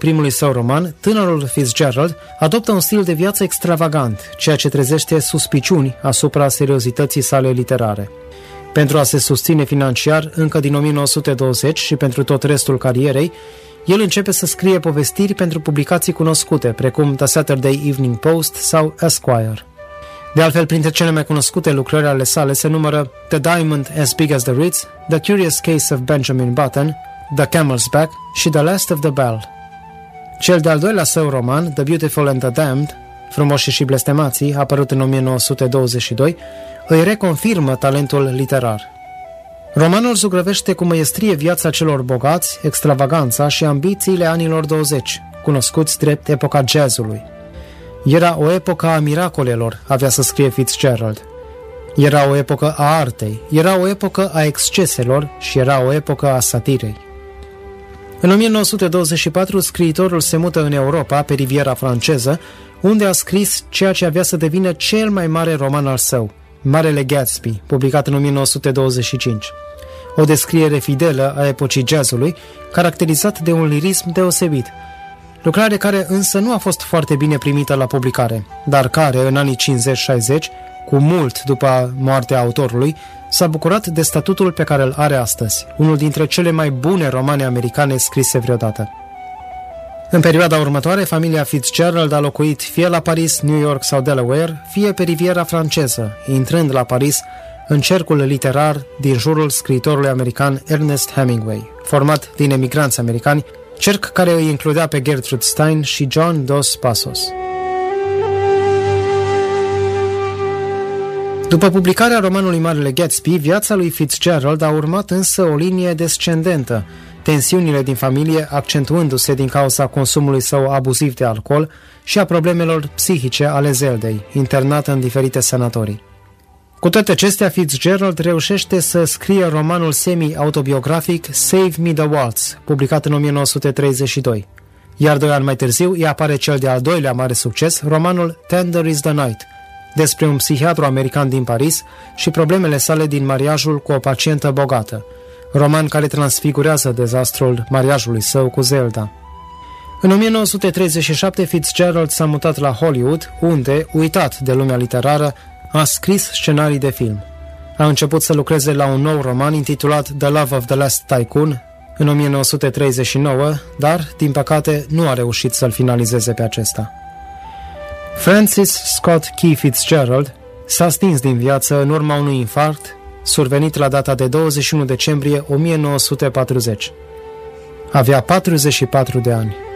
primului său roman, tânărul Fitzgerald adoptă un stil de viață extravagant, ceea ce trezește suspiciuni asupra seriozității sale literare. Pentru a se susține financiar încă din 1920 și pentru tot restul carierei, el începe să scrie povestiri pentru publicații cunoscute, precum The Saturday Evening Post sau Esquire. De altfel, printre cele mai cunoscute lucrări ale sale se numără The Diamond as Big as the Ritz, The Curious Case of Benjamin Button, The Camel's Back și The Last of the Bell. Cel de-al doilea său roman, The Beautiful and the Damned, Frumoși și blestemații, apărut în 1922, îi reconfirmă talentul literar. Romanul zugrăvește cu măiestrie viața celor bogați, extravaganța și ambițiile anilor 20, cunoscuți drept epoca jazzului. Era o epocă a miracolelor, avea să scrie Fitzgerald. Era o epocă a artei, era o epocă a exceselor și era o epocă a satirei. În 1924, scriitorul se mută în Europa, pe riviera franceză, unde a scris ceea ce avea să devină cel mai mare roman al său, Marele Gatsby, publicat în 1925. O descriere fidelă a epocii jazzului, caracterizat de un lirism deosebit. Lucrare care însă nu a fost foarte bine primită la publicare, dar care, în anii 50-60, cu mult după moartea autorului, s-a bucurat de statutul pe care îl are astăzi, unul dintre cele mai bune romane americane scrise vreodată. În perioada următoare, familia Fitzgerald a locuit fie la Paris, New York sau Delaware, fie pe riviera franceză, intrând la Paris în cercul literar din jurul scriitorului american Ernest Hemingway, format din emigranți americani, cerc care îi includea pe Gertrude Stein și John Dos Passos. După publicarea romanului Marele Gatsby, viața lui Fitzgerald a urmat însă o linie descendentă, tensiunile din familie accentuându-se din cauza consumului său abuziv de alcool și a problemelor psihice ale Zeldei, internată în diferite sanatorii. Cu toate acestea, Fitzgerald reușește să scrie romanul semi-autobiografic Save Me the Waltz, publicat în 1932. Iar 2 ani mai târziu îi apare cel de-al doilea mare succes, romanul Tender is the Night, despre un psihiatru american din Paris și problemele sale din mariajul cu o pacientă bogată, roman care transfigurează dezastrul mariajului său cu Zelda. În 1937, Fitzgerald s-a mutat la Hollywood, unde, uitat de lumea literară, a scris scenarii de film. A început să lucreze la un nou roman intitulat The Love of the Last Tycoon în 1939, dar, din păcate, nu a reușit să-l finalizeze pe acesta. Francis Scott Key Fitzgerald s-a stins din viață în urma unui infarct survenit la data de 21 decembrie 1940. Avea 44 de ani.